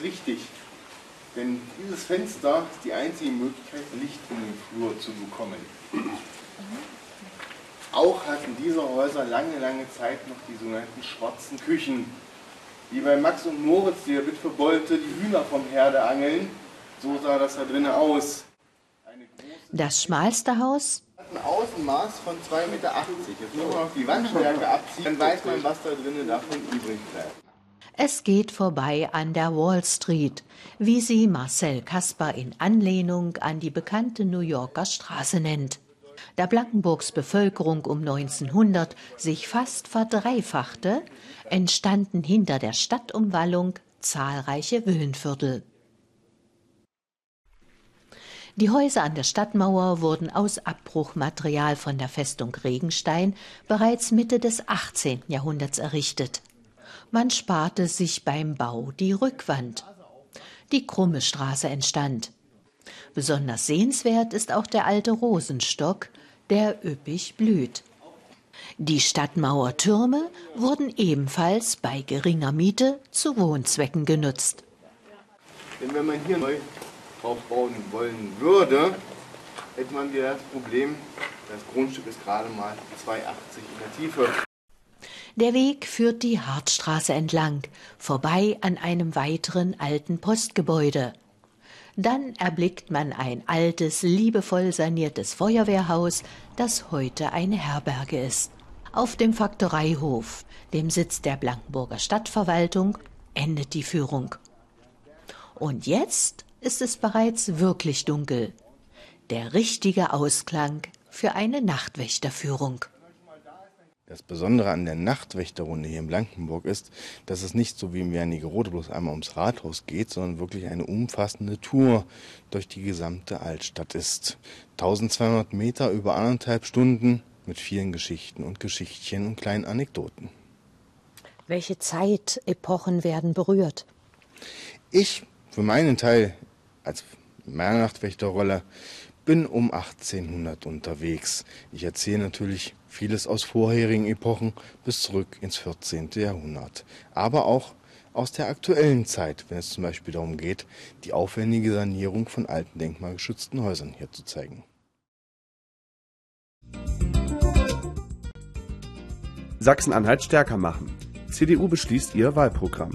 ganz wichtig, denn dieses Fenster ist die einzige Möglichkeit, Licht in den Flur zu bekommen. Auch hatten diese Häuser lange, lange Zeit noch die sogenannten schwarzen Küchen. Wie bei Max und Moritz, die der Witwe Bolte die Hühner vom Herde angeln, so sah das da drinnen aus. Das schmalste Haus Hat ein Außenmaß von 2,80 Meter. Jetzt nur noch die Wandstärke abziehen, dann weiß man, was da drinnen davon übrig bleibt. Es geht vorbei an der Wall Street, wie sie Marcel Kasper in Anlehnung an die bekannte New Yorker Straße nennt. Da Blankenburgs Bevölkerung um 1900 sich fast verdreifachte, entstanden hinter der Stadtumwallung zahlreiche Villenviertel. Die Häuser an der Stadtmauer wurden aus Abbruchmaterial von der Festung Regenstein bereits Mitte des 18. Jahrhunderts errichtet. Man sparte sich beim Bau die Rückwand. Die Krumme Straße entstand. Besonders sehenswert ist auch der alte Rosenstock, der üppig blüht. Die Stadtmauertürme wurden ebenfalls bei geringer Miete zu Wohnzwecken genutzt. Denn wenn man hier neu drauf bauen wollen würde, hätte man wieder das Problem, das Grundstück ist gerade mal 2,80 in der Tiefe. Der Weg führt die Hartstraße entlang, vorbei an einem weiteren alten Postgebäude. Dann erblickt man ein altes, liebevoll saniertes Feuerwehrhaus, das heute eine Herberge ist. Auf dem Faktoreihof, dem Sitz der Blankenburger Stadtverwaltung, endet die Führung. Und jetzt ist es bereits wirklich dunkel. Der richtige Ausklang für eine Nachtwächterführung. Das Besondere an der Nachtwächterrunde hier in Blankenburg ist, dass es nicht so wie in Wernigerode bloß einmal ums Rathaus geht, sondern wirklich eine umfassende Tour durch die gesamte Altstadt ist. 1200 Meter über 1,5 Stunden mit vielen Geschichten und Geschichtchen und kleinen Anekdoten. Welche Zeitepochen werden berührt? Ich, für meinen Teil, als meiner Nachtwächterrolle, bin um 1800 unterwegs. Ich erzähle natürlich vieles aus vorherigen Epochen bis zurück ins 14. Jahrhundert. Aber auch aus der aktuellen Zeit, wenn es zum Beispiel darum geht, die aufwendige Sanierung von alten denkmalgeschützten Häusern hier zu zeigen. Sachsen-Anhalt stärker machen. CDU beschließt ihr Wahlprogramm.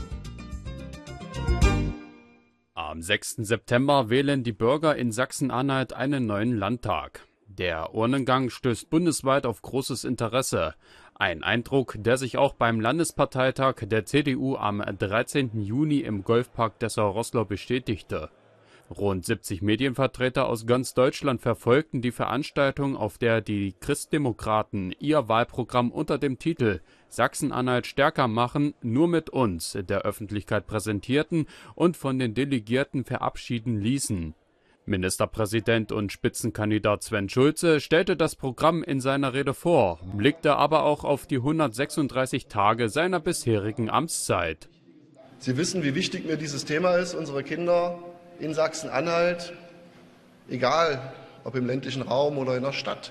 Am 6. September wählen die Bürger in Sachsen-Anhalt einen neuen Landtag. Der Urnengang stößt bundesweit auf großes Interesse. Ein Eindruck, der sich auch beim Landesparteitag der CDU am 13. Juni im Golfpark Dessau-Roßlau bestätigte. Rund 70 Medienvertreter aus ganz Deutschland verfolgten die Veranstaltung, auf der die Christdemokraten ihr Wahlprogramm unter dem Titel Sachsen-Anhalt stärker machen, nur mit uns der Öffentlichkeit präsentierten und von den Delegierten verabschieden ließen. Ministerpräsident und Spitzenkandidat Sven Schulze stellte das Programm in seiner Rede vor, blickte aber auch auf die 136 Tage seiner bisherigen Amtszeit. Sie wissen, wie wichtig mir dieses Thema ist, unsere Kinder in Sachsen-Anhalt, egal ob im ländlichen Raum oder in der Stadt,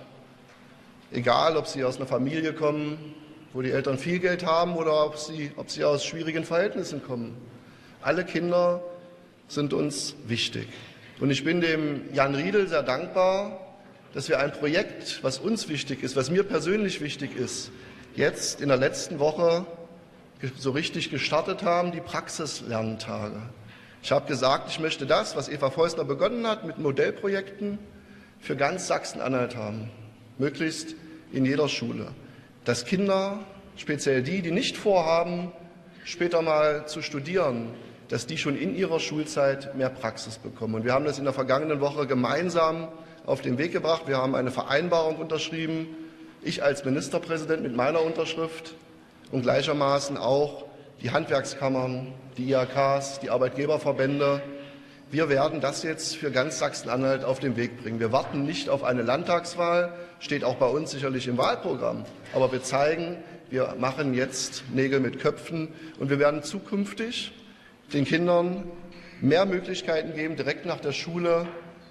egal ob sie aus einer Familie kommen, wo die Eltern viel Geld haben oder ob sie aus schwierigen Verhältnissen kommen. Alle Kinder sind uns wichtig. Und ich bin dem Jan Riedel sehr dankbar, dass wir ein Projekt, was uns wichtig ist, was mir persönlich wichtig ist, jetzt in der letzten Woche so richtig gestartet haben, die Praxislerntage. Ich habe gesagt, ich möchte das, was Eva Feusner begonnen hat, mit Modellprojekten für ganz Sachsen-Anhalt haben, möglichst in jeder Schule. Dass Kinder, speziell die, die nicht vorhaben, später mal zu studieren, dass die schon in ihrer Schulzeit mehr Praxis bekommen. Und wir haben das in der vergangenen Woche gemeinsam auf den Weg gebracht. Wir haben eine Vereinbarung unterschrieben, ich als Ministerpräsident mit meiner Unterschrift und gleichermaßen auch die Handwerkskammern, die IHKs, die Arbeitgeberverbände. Wir werden das jetzt für ganz Sachsen-Anhalt auf den Weg bringen. Wir warten nicht auf eine Landtagswahl, steht auch bei uns sicherlich im Wahlprogramm. Aber wir zeigen, wir machen jetzt Nägel mit Köpfen und wir werden zukünftig den Kindern mehr Möglichkeiten geben, direkt nach der Schule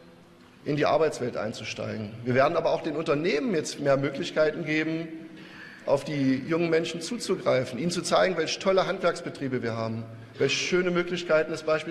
in die Arbeitswelt einzusteigen. Wir werden aber auch den Unternehmen jetzt mehr Möglichkeiten geben, auf die jungen Menschen zuzugreifen, ihnen zu zeigen, welche tolle Handwerksbetriebe wir haben, welche schöne Möglichkeiten es beispielsweise